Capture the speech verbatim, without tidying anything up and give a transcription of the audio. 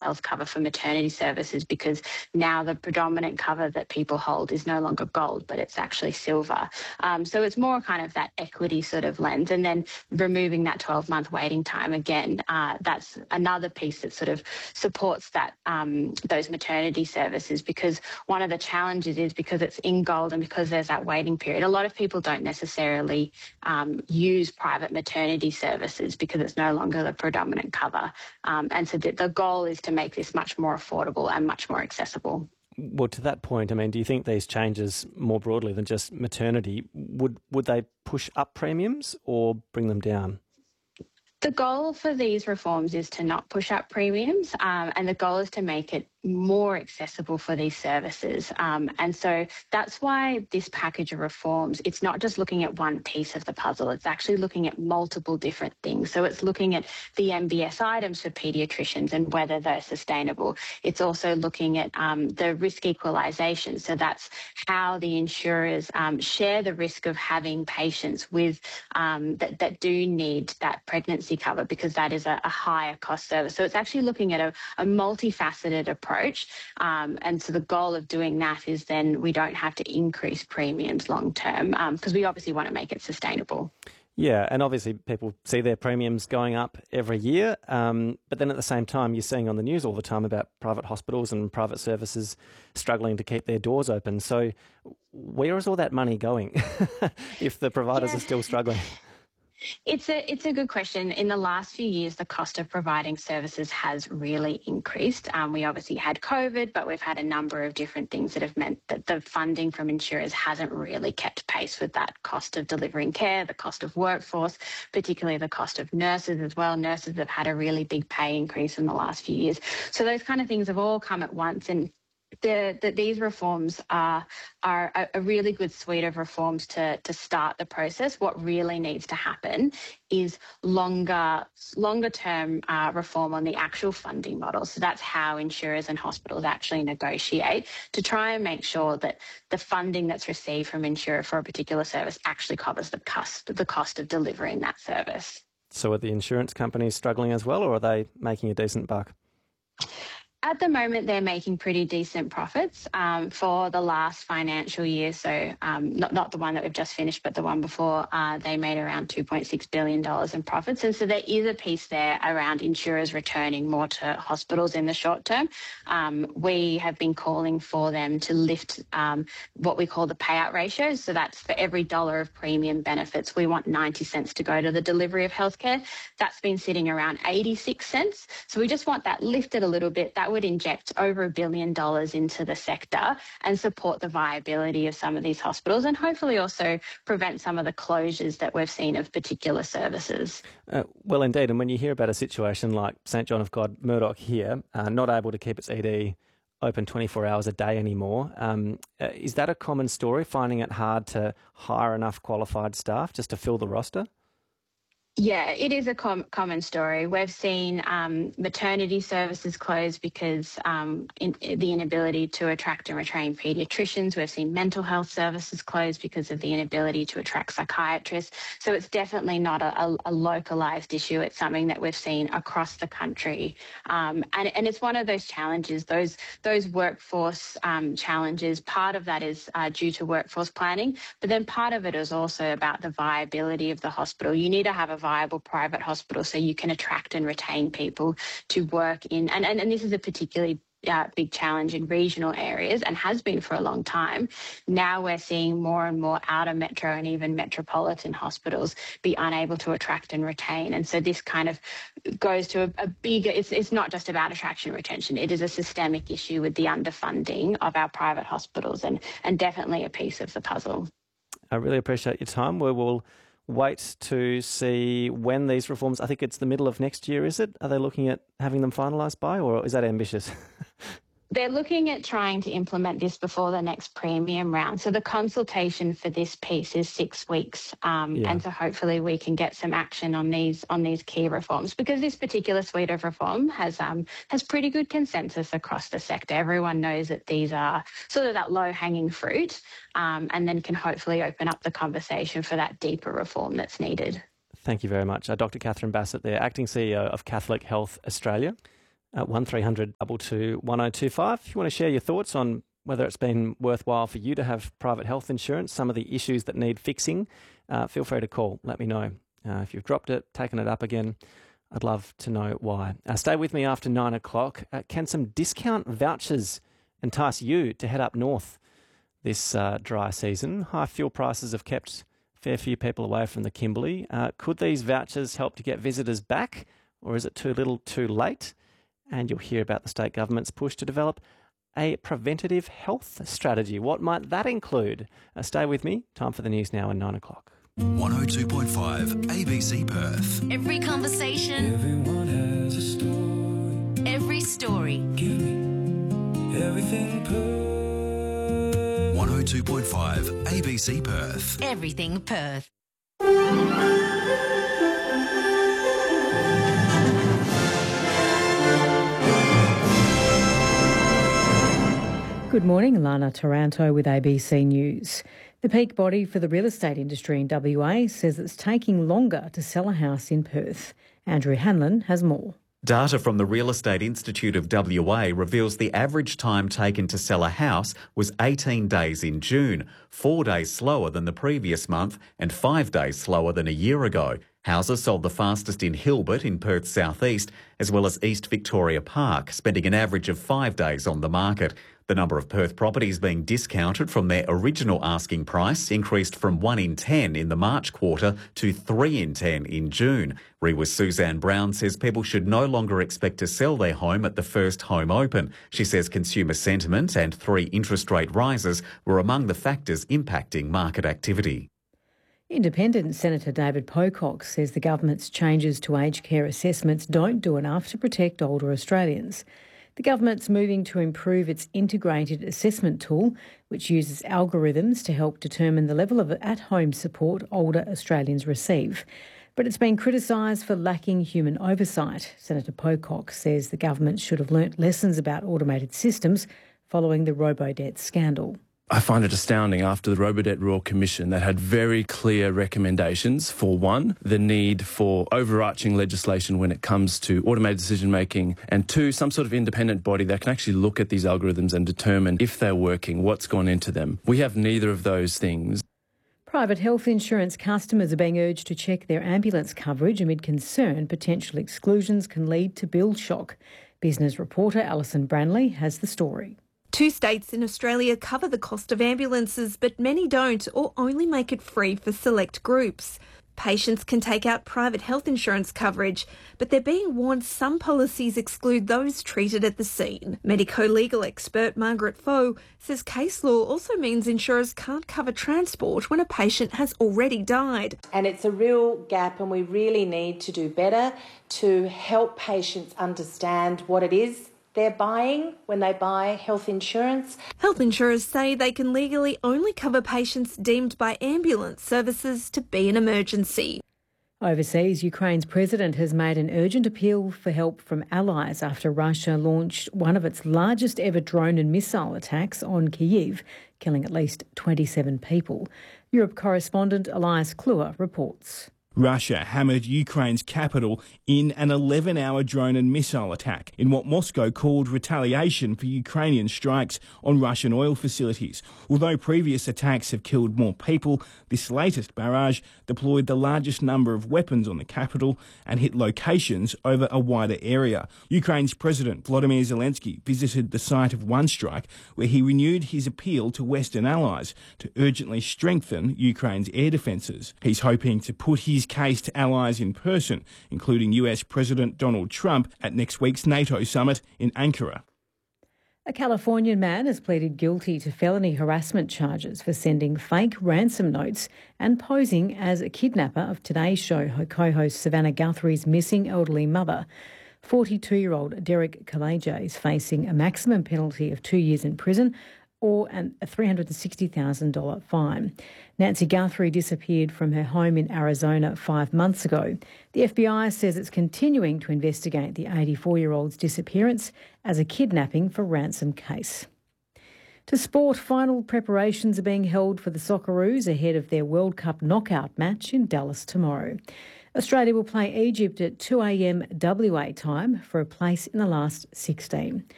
health cover for maternity services, because now the predominant cover that people hold is no longer gold, but it's actually silver. Um, so it's more kind of that equity sort of lens. And then removing that twelve-month waiting time, again, uh, that's another piece that sort of supports that um, those maternity services, because one of the challenges is because it's in gold and because there's that waiting period, a lot of people don't necessarily um, use private maternity services because it's no longer the predominant cover. Um, and so the, the goal is to make this much more affordable and much more accessible. Well, to that point, I mean, do you think these changes more broadly than just maternity, would would they push up premiums or bring them down? The goal for these reforms is to not push up premiums, um, and the goal is to make it more accessible for these services. Um, and so that's why this package of reforms, it's not just looking at one piece of the puzzle, it's actually looking at multiple different things. So it's looking at the M B S items for paediatricians and whether they're sustainable. It's also looking at um, the risk equalisation. So that's how the insurers um, share the risk of having patients with um, that, that do need that pregnancy cover, because that is a, a higher cost service. So it's actually looking at a, a multifaceted approach. Approach. Um, and so the goal of doing that is then we don't have to increase premiums long term, because um, we obviously want to make it sustainable. Yeah, and obviously people see their premiums going up every year, um, but then at the same time you're seeing on the news all the time about private hospitals and private services struggling to keep their doors open. So where is all that money going if the providers yeah. are still struggling? It's a it's a good question. In the last few years, the cost of providing services has really increased. Um, we obviously had COVID, but we've had a number of different things that have meant that the funding from insurers hasn't really kept pace with that cost of delivering care, the cost of workforce, particularly the cost of nurses as well. Nurses have had a really big pay increase in the last few years. So those kind of things have all come at once, and The, the, these reforms are, are a, a really good suite of reforms to, to start the process. What really needs to happen is longer, longer term uh, reform on the actual funding model. So that's how insurers and hospitals actually negotiate to try and make sure that the funding that's received from insurer for a particular service actually covers the cost, the cost of delivering that service. So are the insurance companies struggling as well, or are they making a decent buck? At the moment, they're making pretty decent profits um, for the last financial year. So um, not, not the one that we've just finished, but the one before, uh, they made around two point six billion dollars in profits. And so there is a piece there around insurers returning more to hospitals in the short term. Um, we have been calling for them to lift um, what we call the payout ratio. So that's for every dollar of premium benefits, we want ninety cents to go to the delivery of healthcare. That's been sitting around eighty-six cents. So we just want that lifted a little bit. That would inject over a billion dollars into the sector and support the viability of some of these hospitals, and hopefully also prevent some of the closures that we've seen of particular services. Uh, well, indeed. And when you hear about a situation like St John of God Murdoch here, uh, not able to keep its E D open twenty-four hours a day anymore, um, uh, is that a common story, finding it hard to hire enough qualified staff just to fill the roster? Yeah, it is a com- common story. We've seen um, maternity services close because um, in, the inability to attract and retrain paediatricians. We've seen mental health services close because of the inability to attract psychiatrists. So it's definitely not a, a, a localised issue. It's something that we've seen across the country. Um, and, and it's one of those challenges, those, those workforce um, challenges. Part of that is uh, due to workforce planning, but then part of it is also about the viability of the hospital. You need to have a viable private hospital so you can attract and retain people to work in. And, and, and this is a particularly uh, big challenge in regional areas and has been for a long time. Now we're seeing more and more outer metro and even metropolitan hospitals be unable to attract and retain. And so this kind of goes to a, a bigger, it's, it's not just about attraction and retention. It is a systemic issue with the underfunding of our private hospitals, and, and definitely a piece of the puzzle. I really appreciate your time. We will wait to see when these reforms, I think it's the middle of next year, is it? Are they looking at having them finalised by, or is that ambitious? They're looking at trying to implement this before the next premium round. So the consultation for this piece is six weeks. Um, yeah. And so hopefully we can get some action on these on these key reforms, because this particular suite of reform has um, has pretty good consensus across the sector. Everyone knows that these are sort of that low-hanging fruit, um, and then can hopefully open up the conversation for that deeper reform that's needed. Thank you very much. Uh, Doctor Catherine Bassett there, Acting C E O of Catholic Health Australia. at one three hundred two two one oh two five. If you want to share your thoughts on whether it's been worthwhile for you to have private health insurance, some of the issues that need fixing, uh, feel free to call. Let me know. Uh, if you've dropped it, taken it up again, I'd love to know why. Uh, stay with me after nine o'clock. Uh, can some discount vouchers entice you to head up north this uh, dry season? High fuel prices have kept a fair few people away from the Kimberley. Uh, could these vouchers help to get visitors back, or is it too little too late? And you'll hear about the state government's push to develop a preventative health strategy. What might that include? Uh, stay with me. Time for the news now at nine o'clock. one oh two point five A B C Perth. Every conversation. Everyone has a story. Every story. Give me everything Perth. one oh two point five A B C Perth. Everything Perth. Good morning, Lana Taranto with A B C News. The peak body for the real estate industry in W A says it's taking longer to sell a house in Perth. Andrew Hanlon has more. Data from the Real Estate Institute of W A reveals the average time taken to sell a house was eighteen days in June, four days slower than the previous month and five days slower than a year ago. Houses sold the fastest in Hilbert in Perth's southeast, as well as East Victoria Park, spending an average of five days on the market. The number of Perth properties being discounted from their original asking price increased from one in ten in the March quarter to three in ten in June. R E Wa's Suzanne Brown says people should no longer expect to sell their home at the first home open. She says consumer sentiment and three interest rate rises were among the factors impacting market activity. Independent Senator David Pocock says the government's changes to aged care assessments don't do enough to protect older Australians. The government's moving to improve its integrated assessment tool, which uses algorithms to help determine the level of at-home support older Australians receive. But it's been criticised for lacking human oversight. Senator Pocock says the government should have learnt lessons about automated systems following the Robodebt scandal. I find it astounding after the Robodebt Royal Commission that had very clear recommendations for, one, the need for overarching legislation when it comes to automated decision-making, and two, some sort of independent body that can actually look at these algorithms and determine if they're working, what's gone into them. We have neither of those things. Private health insurance customers are being urged to check their ambulance coverage amid concern potential exclusions can lead to bill shock. Business reporter Alison Branley has the story. Two states in Australia cover the cost of ambulances, but many don't or only make it free for select groups. Patients can take out private health insurance coverage, but they're being warned some policies exclude those treated at the scene. Medico-legal expert Margaret Foe says case law also means insurers can't cover transport when a patient has already died. And it's a real gap, and we really need to do better to help patients understand what it is they're buying when they buy health insurance. Health insurers say they can legally only cover patients deemed by ambulance services to be an emergency. Overseas, Ukraine's president has made an urgent appeal for help from allies after Russia launched one of its largest ever drone and missile attacks on Kyiv, killing at least twenty-seven people. Europe correspondent Elias Kluwer reports. Russia hammered Ukraine's capital in an eleven-hour drone and missile attack in what Moscow called retaliation for Ukrainian strikes on Russian oil facilities. Although previous attacks have killed more people, this latest barrage deployed the largest number of weapons on the capital and hit locations over a wider area. Ukraine's President Volodymyr Zelensky visited the site of one strike where he renewed his appeal to Western allies to urgently strengthen Ukraine's air defences. He's hoping to put his case to allies in person, including U S President Donald Trump at next week's NATO summit in Ankara. A Californian man has pleaded guilty to felony harassment charges for sending fake ransom notes and posing as a kidnapper of Today's Show co-host Savannah Guthrie's missing elderly mother. forty-two-year-old Derek Kalaja is facing a maximum penalty of two years in prison or an, a three hundred sixty thousand dollars fine. Nancy Guthrie disappeared from her home in Arizona five months ago. The F B I says it's continuing to investigate the eighty-four-year-old's disappearance as a kidnapping for ransom case. To sport, final preparations are being held for the Socceroos ahead of their World Cup knockout match in Dallas tomorrow. Australia will play Egypt at two a m W A time for a place in the last sixteen.